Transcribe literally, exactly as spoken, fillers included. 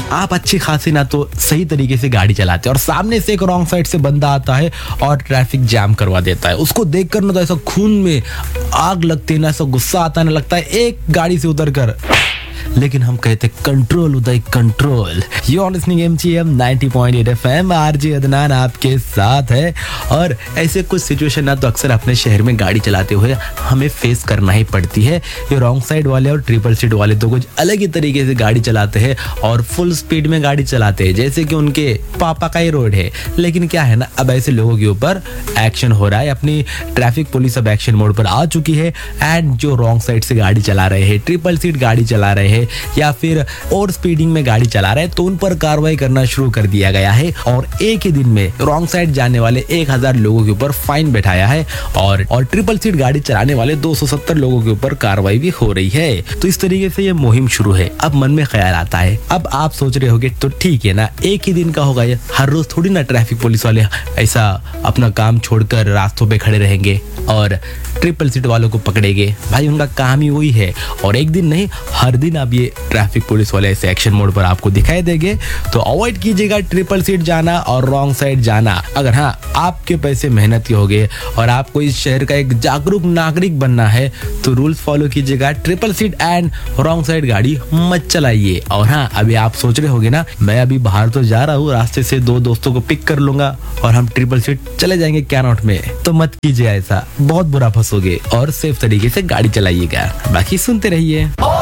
आप अच्छी खासी ना तो सही तरीके से गाड़ी चलाते हैं और सामने से एक रॉन्ग साइड से बंदा आता है और ट्रैफिक जाम करवा देता है। उसको देखकर ना तो ऐसा खून में आग लगती है ना, ऐसा गुस्सा आता है ना, लगता है एक गाड़ी से उतर कर। लेकिन हम कहते control Uday control. You are listening MGM ninety point eight FM, RJ Adnan आपके साथ है। और ऐसे कुछ सिचुएशन ना तो अक्सर अपने शहर में गाड़ी चलाते हुए हमें फेस करना ही पड़ती है। ये रॉन्ग साइड वाले और ट्रिपल सीट वाले तो कुछ अलग ही तरीके से गाड़ी चलाते हैं और फुल स्पीड में गाड़ी चलाते हैं जैसे कि उनके पापा का ही रोड है। लेकिन क्या है ना, अब ऐसे लोगों के ऊपर एक्शन हो रहा है। अपनी ट्रैफिक पुलिस अब एक्शन मोड पर आ चुकी है एंड जो रॉन्ग साइड से गाड़ी चला रहे हैं, ट्रिपल सीट गाड़ी चला रहे हैं या फिर ओवर स्पीडिंग में गाड़ी चला रहे हैं तो उन पर कार्रवाई करना शुरू कर दिया गया है। और एक ही दिन में रॉन्ग साइड जाने वाले एक हज़ार लोगों के ऊपर फाइन बैठाया है और और ट्रिपल सीट गाड़ी चलाने वाले दो सौ सत्तर लोगों के ऊपर कार्रवाई भी हो रही है। तो इस तरीके से ये मुहिम शुरू है। अब मन में ख्याल आता है, अब आप सोच रहे होगे तो ठीक है ना, एक ही दिन का होगा ये, हर रोज थोड़ी ना ट्रैफिक पुलिस वाले ऐसा अपना काम छोड़कर रास्तों पे खड़े रहेंगे और ट्रिपल सीट वालों को पकड़ेंगे। भाई उनका काम ही वही है और एक दिन नहीं, हर दिन अब ये ट्रैफिक पुलिस वाले ऐसे एक्शन मोड पर आपको दिखाई देंगे। तो अवॉइड कीजिएगा ट्रिपल सीट जाना और रॉन्ग साइड जाना। अगर हाँ आपके पैसे मेहनत के हो गए और आपको इस शहर का एक जागरूक नागरिक बनना है तो रूल्स फॉलो कीजिएगा। Triple seat and wrong side गाड़ी मत चलाइए। और हाँ, अभी आप सोच रहे होगे ना, मैं अभी बाहर तो जा रहा हूँ, रास्ते से दो दोस्तों को पिक कर लूंगा और हम ट्रिपल सीट चले जाएंगे कैनॉट में, तो मत कीजिए ऐसा, बहुत बुरा फंसोगे और सेफ तरीके से गाड़ी चलाइएगा। बाकी सुनते रहिए।